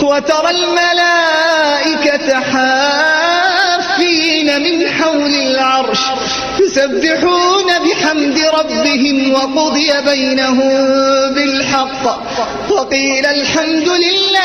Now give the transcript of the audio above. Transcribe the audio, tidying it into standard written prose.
وترى الملائكة حافين من حول العرش يسبحون بحمد ربهم وقضي بينهم بالحق وقيل الحمد لله